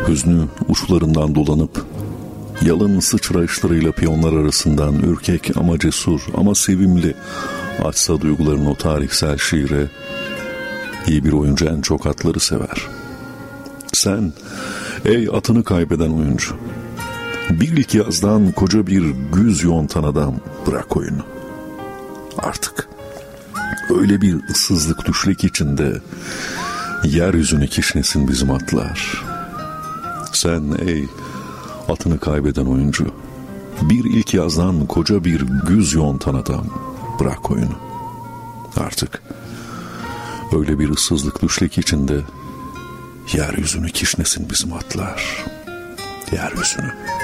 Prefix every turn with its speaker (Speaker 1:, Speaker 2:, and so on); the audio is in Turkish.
Speaker 1: Hüznü uçlarından dolanıp yalın sıçrayışlarıyla piyonlar arasından ürkek ama cesur ama sevimli açsa duyguların o tarihsel şiire, iyi bir oyuncu en çok atları sever. Sen ey atını kaybeden oyuncu, bir ilk yazdan koca bir güz yontan adam, bırak oyunu. Artık öyle bir ıssızlık düşlek içinde yeryüzünü kişnesin bizim atlar. Sen ey atını kaybeden oyuncu, bir ilk yazdan koca bir güz yontan adam, bırak oyunu. Artık öyle bir ıssızlık düşlek içinde yeryüzünü kişnesin bizim atlar. Yeryüzünü.